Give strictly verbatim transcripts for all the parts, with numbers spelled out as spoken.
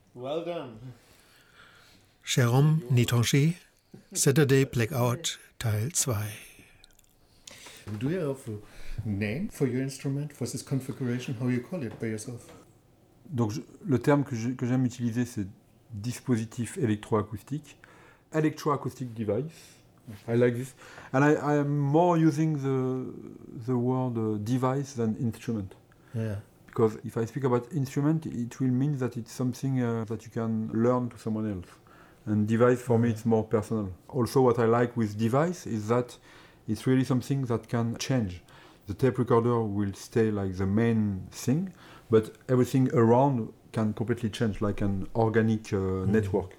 Well done. Jérôme Nétanger, Saturday Blackout, Teil zwei. Do you have a name for your instrument, for this configuration? How you call it by yourself? Donc je, le terme que, je, que j'aime utiliser, c'est dispositif électroacoustique, electroacoustic device. I like this, and I, I am more using the the word uh, device than instrument. Yeah. Because if I speak about instrument, it will mean that it's something uh, that you can learn to someone else. And device for me, it's more personal. Also, what I like with device is that it's really something that can change. The tape recorder will stay like the main thing, but everything around can completely change, like an organic uh, mm. network.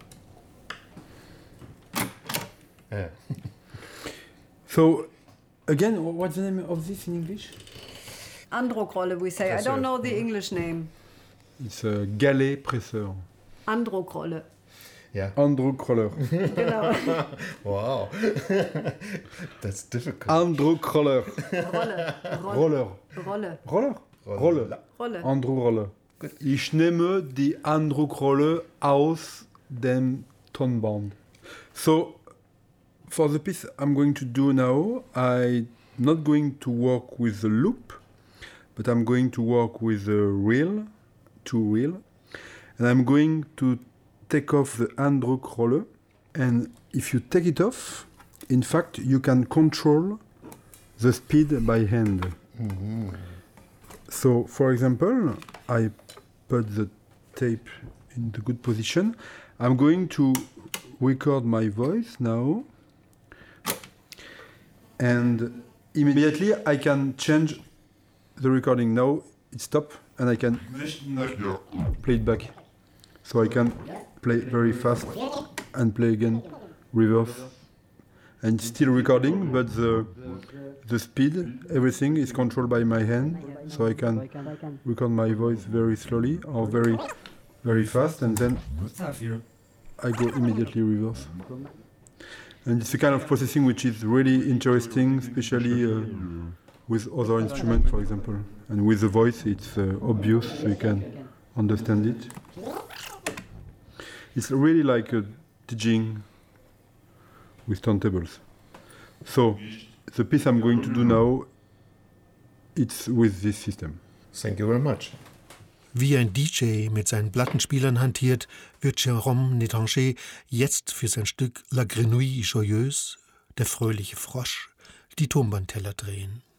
Yeah. So, again, what's the name of this in English? Androckrolle, we say. Pressure. I don't know the English name. It's a galet presseur. Androckrolle. Yeah. Androckroller. Genau. Wow. That's difficult. Androckroller. Rolle. Roller. Rolle. Roller? Rolle. Rolle. Androckrolle. Ich nehme die Androckrolle aus dem Tonband. So, for the piece I'm going to do now, I'm not going to work with the loop, but I'm going to work with the reel, two reel, and I'm going to take off the Androckrolle, and if you take it off, in fact, you can control the speed by hand. Mm-hmm. So, for example, I put the tape in the good position. I'm going to record my voice now, and immediately I can change the recording. Now it stopped, and I can play it back. So I can play very fast and play again, reverse, and still recording, but the the speed, everything is controlled by my hand, so I can record my voice very slowly or very very fast, and then I go immediately reverse. And it's a kind of processing which is really interesting, especially uh, with other instruments, for example. And with the voice, it's uh, obvious, so you can understand it. It's really like uh, DJing with turntables. So, the piece I'm going to do now, it's with this system. Thank you very much. Wie ein D J mit seinen Plattenspielern hantiert, wird Jérôme Nétanger jetzt für sein Stück La Grenouille Joyeuse, der fröhliche Frosch, die Tonbandteller drehen.